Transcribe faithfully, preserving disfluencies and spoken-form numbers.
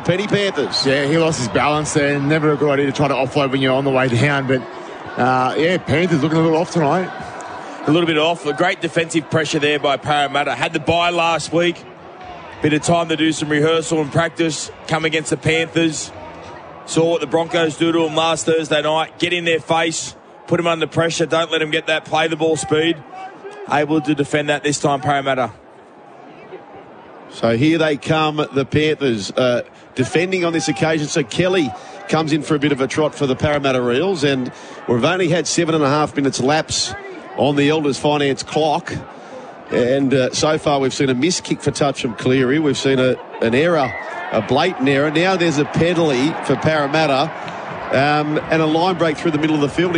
Penny Panthers. Yeah, he lost his balance there. Never a good idea to try to offload when you're on the way down. But, uh, yeah, Panthers looking a little off tonight. A little bit off. A great defensive pressure there by Parramatta. Had the bye last week. Bit of time to do some rehearsal and practice. Come against the Panthers. Saw what the Broncos do to them last Thursday night. Get in their face. Put them under pressure. Don't let them get that play the ball speed. Able to defend that this time, Parramatta. So here they come, the Panthers, uh, defending on this occasion. So Kelly comes in for a bit of a trot for the Parramatta Eels, and we've only had seven and a half minutes lapse on the Elders Finance clock. And uh, so far we've seen a missed kick for touch from Cleary. We've seen a, an error, a blatant error. Now there's a penalty for Parramatta um, and a line break through the middle of the field.